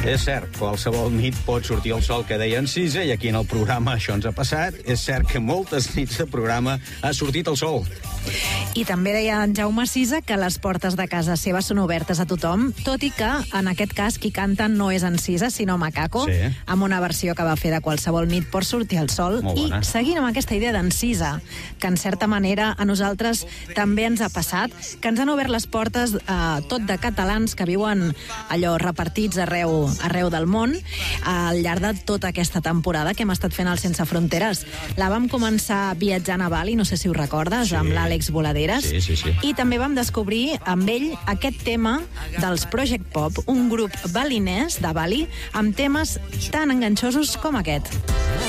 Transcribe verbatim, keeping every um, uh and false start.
És cert, qualsevol nit pot sortir el sol, que deia en Cisa, i aquí en el programa això ens ha passat. És cert que moltes nits de programa ha sortit el sol. I també deia en Jaume Cisa que les portes de casa seva són obertes a tothom, tot i que, en aquest cas, qui canta no és en Cisa, sinó Macaco, sí, amb una versió que va fer de Qualsevol nit pot sortir el sol. I seguint amb aquesta idea d'en Cisa, que en certa manera a nosaltres també ens ha passat, que ens han obert les portes eh, tot de catalans que viuen allò repartits arreu, arreu del món al llarg de tota aquesta temporada que hem estat fent al Sense Fronteres. La vam començar viatjant a Bali, no sé si ho recordes, sí, amb l'Àlex Voladeres, sí, sí, sí. I també vam descobrir amb ell aquest tema dels Project Pop, un grup balinès de Bali amb temes tan enganxosos com aquest.